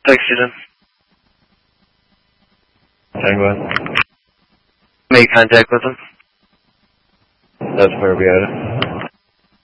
Texted him. Tango. Made contact with him. That's where we had it.